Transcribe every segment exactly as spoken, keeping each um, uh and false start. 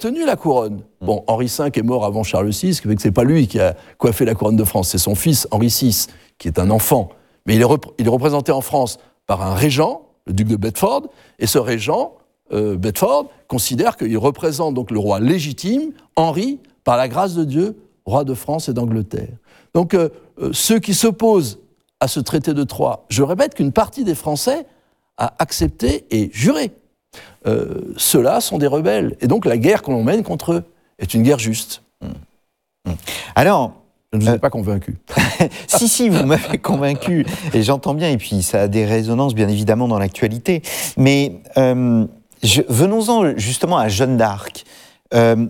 obtenu la couronne. Bon, Henri cinq est mort avant Charles six, ce qui fait que c'est pas lui qui a coiffé la couronne de France, c'est son fils Henri six, qui est un enfant. Mais il est, rep- il est représenté en France par un régent, le duc de Bedford, et ce régent, euh, Bedford, considère qu'il représente donc le roi légitime, Henri, par la grâce de Dieu, roi de France et d'Angleterre. Donc, euh, euh, ceux qui s'opposent à ce traité de Troyes, je répète qu'une partie des Français a accepté et juré. Euh, ceux-là sont des rebelles. Et donc, la guerre que l'on mène contre eux est une guerre juste. Mmh. Alors... Je ne vous ai euh, pas convaincu. si, si, vous m'avez convaincu. Et j'entends bien, et puis ça a des résonances, bien évidemment, dans l'actualité. Mais euh, je, venons-en justement à Jeanne d'Arc. Euh,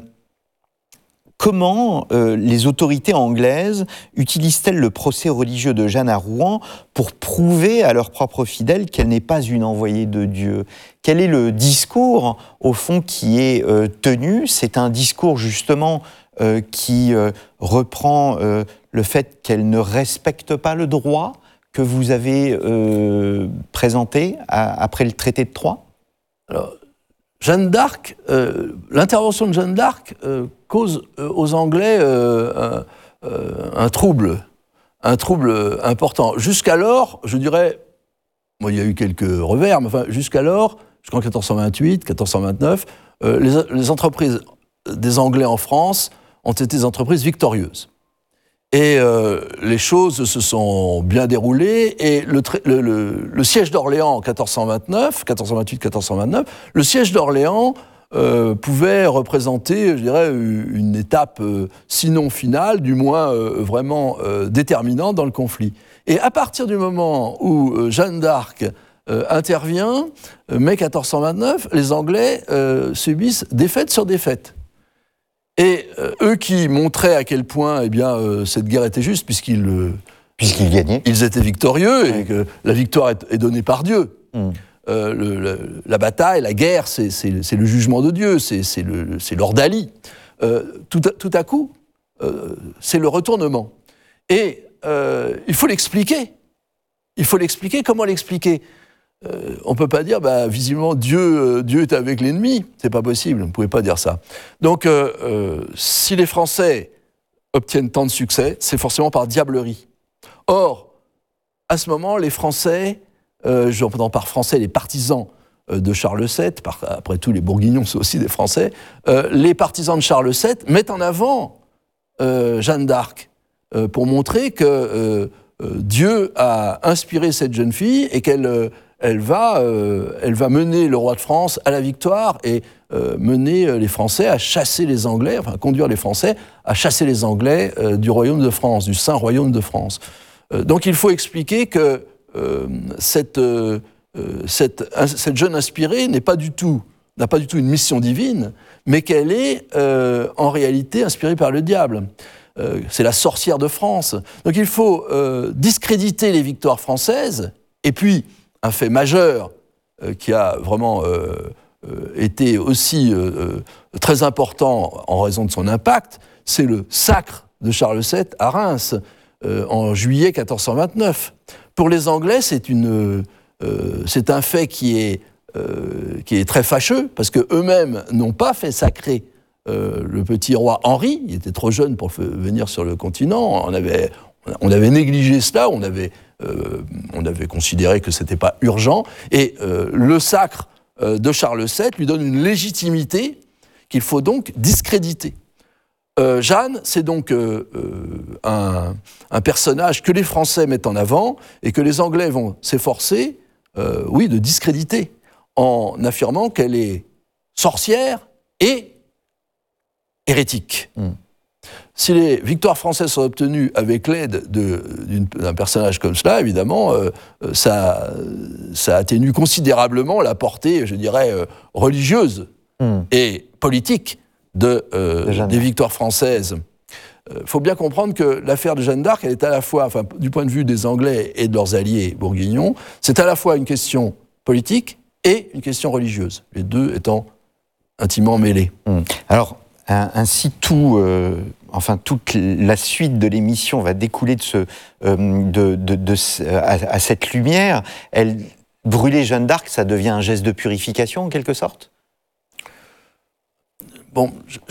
Comment euh, les autorités anglaises utilisent-elles le procès religieux de Jeanne à Rouen pour prouver à leurs propres fidèles qu'elle n'est pas une envoyée de Dieu ? Quel est le discours, au fond, qui est euh, tenu ? C'est un discours, justement, euh, qui euh, reprend euh, le fait qu'elle ne respecte pas le droit que vous avez euh, présenté à, après le traité de Troyes ? Alors, Jeanne d'Arc, euh, l'intervention de Jeanne d'Arc euh, cause euh, aux Anglais euh, un, euh, un trouble, un trouble important. Jusqu'alors, je dirais, bon, il y a eu quelques revers, mais enfin, jusqu'alors, jusqu'en quatorze cent vingt-huit, quatorze cent vingt-neuf, euh, les, les entreprises des Anglais en France ont été des entreprises victorieuses. Et euh, les choses se sont bien déroulées, et le, le, le, le siège d'Orléans en quatorze cent vingt-neuf, quatorze cent vingt-huit quatorze cent vingt-neuf, le siège d'Orléans euh, pouvait représenter, je dirais, une étape, euh, sinon finale, du moins euh, vraiment euh, déterminante dans le conflit. Et à partir du moment où euh, Jeanne d'Arc euh, intervient, euh, mai quatorze cent vingt-neuf, les Anglais euh, subissent défaite sur défaite. Et euh, eux qui montraient à quel point eh bien, euh, cette guerre était juste, puisqu'ils, euh, Puisqu'ils gagnaient. Ils étaient victorieux, Ouais. et que la victoire est, est donnée par Dieu. Mmh. Euh, le, le, la bataille, la guerre, c'est, c'est, c'est le jugement de Dieu, c'est, c'est, le, c'est l'ordalie. Euh, tout, à, tout à coup, euh, c'est le retournement. Et euh, il faut l'expliquer. Il faut l'expliquer. Comment l'expliquer ? Euh, on ne peut pas dire, bah, visiblement, Dieu, euh, Dieu est avec l'ennemi. C'est pas possible, on ne pouvait pas dire ça. Donc, euh, euh, si les Français obtiennent tant de succès, c'est forcément par diablerie. Or, à ce moment, les Français, euh, j'entends par Français les partisans euh, de Charles sept, par, après tout, les Bourguignons sont aussi des Français, euh, les partisans de Charles sept mettent en avant euh, Jeanne d'Arc euh, pour montrer que euh, euh, Dieu a inspiré cette jeune fille et qu'elle... Euh, Elle va, euh, elle va mener le roi de France à la victoire et euh, mener les Français à chasser les Anglais, enfin conduire les Français à chasser les Anglais euh, du royaume de France, du Saint Royaume de France. Euh, donc il faut expliquer que euh, cette, euh, cette, cette jeune inspirée n'est pas du tout, n'a pas du tout une mission divine, mais qu'elle est euh, en réalité inspirée par le diable. Euh, c'est la sorcière de France. Donc il faut euh, discréditer les victoires françaises et puis un fait majeur euh, qui a vraiment euh, euh, été aussi euh, euh, très important en raison de son impact, c'est le sacre de Charles sept à Reims euh, en juillet quatorze cent vingt-neuf. Pour les Anglais, c'est, une, euh, c'est un fait qui est, euh, qui est très fâcheux, parce qu'eux-mêmes n'ont pas fait sacrer euh, le petit roi Henri. Il était trop jeune pour venir sur le continent. On avait, on avait négligé cela, on avait... Euh, on avait considéré que ce n'était pas urgent, et euh, le sacre euh, de Charles sept lui donne une légitimité qu'il faut donc discréditer. Euh, Jeanne, c'est donc euh, euh, un, un personnage que les Français mettent en avant et que les Anglais vont s'efforcer, euh, oui, de discréditer, en affirmant qu'elle est sorcière et hérétique. Mmh. Si les victoires françaises sont obtenues avec l'aide de, d'un personnage comme cela, évidemment, euh, ça, ça atténue considérablement la portée, je dirais, euh, religieuse mmh. et politique de, euh, de des victoires françaises. Il euh, faut bien comprendre que l'affaire de Jeanne d'Arc, elle est à la fois, enfin, du point de vue des Anglais et de leurs alliés bourguignons, c'est à la fois une question politique et une question religieuse, les deux étant intimement mêlés. Mmh. Alors, ainsi tout... Euh... Enfin, toute la suite de l'émission va découler de ce, euh, de, de, de, à, à cette lumière. Elle, brûler Jeanne d'Arc, ça devient un geste de purification, en quelque sorte ? bon, je,